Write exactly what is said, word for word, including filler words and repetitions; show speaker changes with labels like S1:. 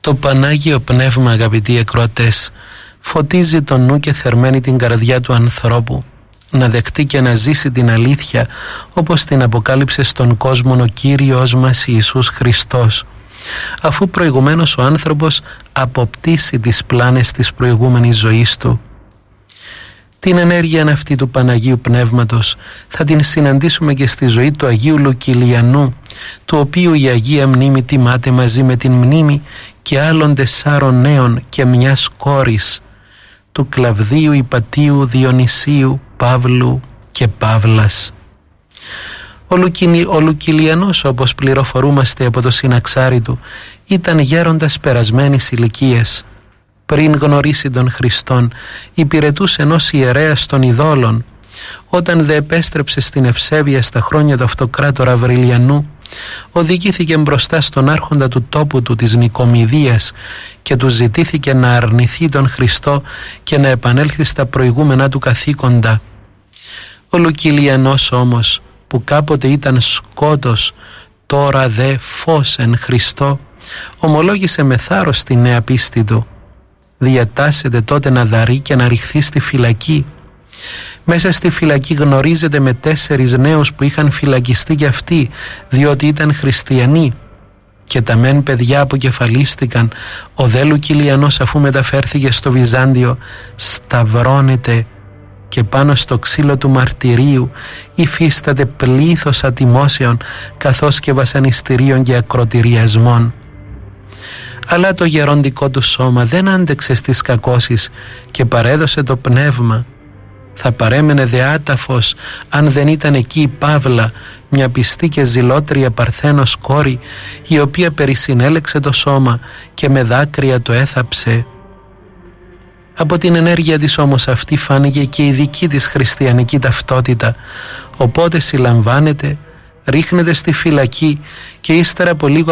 S1: Το Πανάγιο Πνεύμα, αγαπητοί ακροατές, φωτίζει το νου και θερμαίνει την καρδιά του ανθρώπου να δεκτεί και να ζήσει την αλήθεια όπως την αποκάλυψε στον κόσμο ο Κύριος μας Ιησούς Χριστός, αφού προηγουμένως ο άνθρωπος αποπτήσει τις πλάνες της προηγούμενης ζωής του. Την ενέργεια αυτή του Παναγίου Πνεύματος θα την συναντήσουμε και στη ζωή του Αγίου Λουκυλιανού, του οποίου η Αγία Μνήμη τιμάται μαζί με την μνήμη και άλλων τεσσάρων νέων και μιας κόρης, του Κλαβδίου, Ιπατίου, Διονυσίου, Παύλου και Παύλας. Ο, Λουκι... ο Λουκυλιανός, όπως πληροφορούμαστε από το συναξάρι του, ήταν γέροντας περασμένης ηλικίας. Πριν γνωρίσει τον Χριστόν, υπηρετούσε ενός ιερέας των ειδόλων. Όταν δε επέστρεψε στην ευσέβεια στα χρόνια του αυτοκράτορα Βρυλιανού, οδηγήθηκε μπροστά στον άρχοντα του τόπου του της Νικομιδίας και του ζητήθηκε να αρνηθεί τον Χριστό και να επανέλθει στα προηγούμενα του καθήκοντα. Ο Λουκυλιανός όμως, που κάποτε ήταν σκότος, τώρα δε φως εν Χριστώ, ομολόγησε με θάρρος τη νέα πίστη του. Διατάσσεται τότε να δαρεί και να ρηχθεί στη φυλακή. Μέσα στη φυλακή γνωρίζεται με τέσσερις νέους που είχαν φυλακιστεί κι αυτοί, διότι ήταν χριστιανοί. Και τα μεν παιδιά αποκεφαλίστηκαν. Ο δε Λουκυλιανός, αφού μεταφέρθηκε στο Βυζάντιο, σταυρώνεται και πάνω στο ξύλο του μαρτυρίου υφίσταται πλήθος ατιμώσεων καθώς και βασανιστήριων και ακροτηριασμών. Αλλά το γεροντικό του σώμα δεν άντεξε στις κακώσεις και παρέδωσε το πνεύμα. Θα παρέμενε δε άταφος αν δεν ήταν εκεί η Παύλα, μια πιστή και ζηλότρια Παρθένος κόρη, η οποία περισυνέλεξε το σώμα και με δάκρυα το έθαψε. Από την ενέργεια της όμως αυτή φάνηκε και η δική της χριστιανική ταυτότητα, οπότε συλλαμβάνεται, ρίχνεται στη φυλακή και ύστερα από λίγο